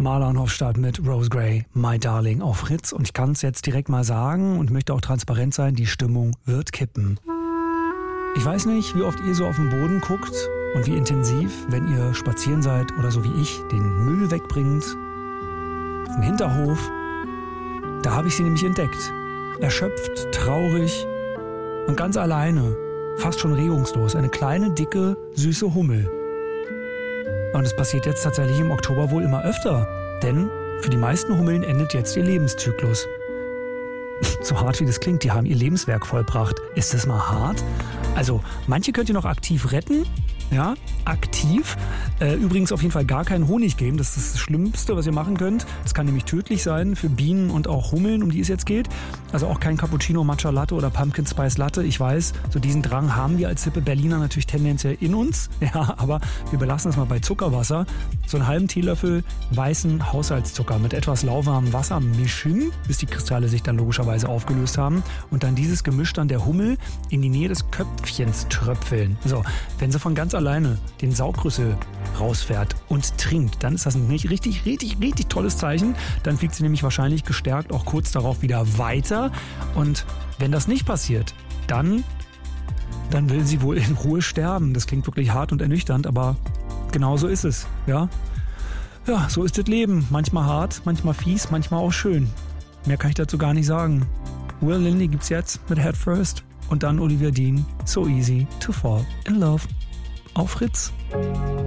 Marlon Hofstadt mit Rose Gray, My Darling auf Fritz. Und ich kann es jetzt direkt mal sagen und möchte auch transparent sein, die Stimmung wird kippen. Ich weiß nicht, wie oft ihr so auf den Boden guckt und wie intensiv, wenn ihr spazieren seid oder so wie ich, den Müll wegbringt. Im Hinterhof, da habe ich sie nämlich entdeckt. Erschöpft, traurig und ganz alleine, fast schon regungslos. Eine kleine, dicke, süße Hummel. Und es passiert jetzt tatsächlich im Oktober wohl immer öfter, denn für die meisten Hummeln endet jetzt ihr Lebenszyklus. So hart wie das klingt, die haben ihr Lebenswerk vollbracht. Ist das mal hart? Also, manche könnt ihr noch aktiv retten. Ja, aktiv. Übrigens auf jeden Fall gar keinen Honig geben. Das ist das Schlimmste, was ihr machen könnt. Das kann nämlich tödlich sein für Bienen und auch Hummeln, um die es jetzt geht. Also auch kein Cappuccino, Matcha Latte oder Pumpkin Spice Latte. Ich weiß, so diesen Drang haben wir als hippe Berliner natürlich tendenziell in uns. Ja, aber wir belassen es mal bei Zuckerwasser. So einen halben Teelöffel weißen Haushaltszucker mit etwas lauwarmem Wasser mischen, bis die Kristalle sich dann logischerweise aufgelöst haben. Und dann dieses Gemisch dann der Hummel in die Nähe des Köpfchens tröpfeln. So, wenn sie von ganz alleine den Saugrüssel rausfährt und trinkt, dann ist das ein richtig tolles Zeichen. Dann fliegt sie nämlich wahrscheinlich gestärkt auch kurz darauf wieder weiter. Und wenn das nicht passiert, dann will sie wohl in Ruhe sterben. Das klingt wirklich hart und ernüchternd, aber genau so ist es. Ja, so ist das Leben. Manchmal hart, manchmal fies, manchmal auch schön. Mehr kann ich dazu gar nicht sagen. Will Lindy gibt's jetzt mit Head First und dann Olivia Dean, So Easy to Fall in Love. Auf Fritz.